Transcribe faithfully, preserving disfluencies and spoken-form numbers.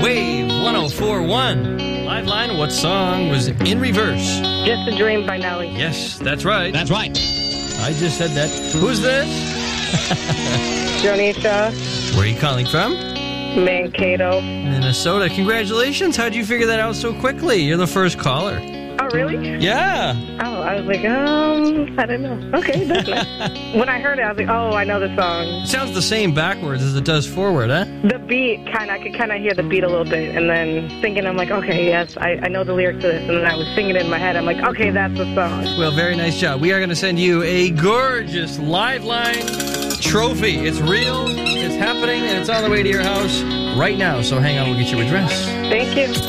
Wave one oh four point one. Live line, what song was in reverse? Just a Dream by Nelly. Yes, that's right. That's right. I just said that. Who's this? Jonisha, Where are you calling from? Mankato. Minnesota. Congratulations. How'd you figure that out so quickly? You're the first caller. Oh, really? Yeah. Oh, I was like, um, I don't know. Okay, that's nice. When I heard it, I was like, oh, I know the song. It sounds the same backwards as it does forward, huh? The beat, kind of, I could kind of hear the beat a little bit, and then thinking, I'm like, okay, yes, I, I know the lyrics to this, and then I was singing it in my head. I'm like, okay, that's the song. Well, very nice job. We are going to send you a gorgeous Live Line trophy. It's real, it's happening, and it's on the way to your house right now. So hang on, we'll get your address. Thank you.